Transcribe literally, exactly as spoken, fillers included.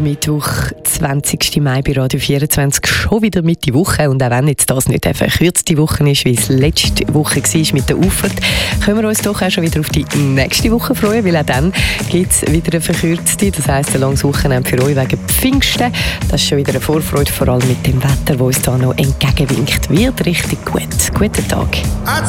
der Mittwoch, zwanzigsten Mai bei Radio vierundzwanzig, schon wieder Mitte Woche. Und auch wenn jetzt das nicht eine verkürzte Woche ist, wie es letzte Woche war mit der Auffahrt, können wir uns doch auch schon wieder auf die nächste Woche freuen, weil auch dann gibt es wieder eine verkürzte. Das heisst, ein langes Wochenende für euch wegen Pfingsten. Das ist schon wieder eine Vorfreude, vor allem mit dem Wetter, das uns da noch entgegenwinkt. Wird richtig gut. Guten Tag.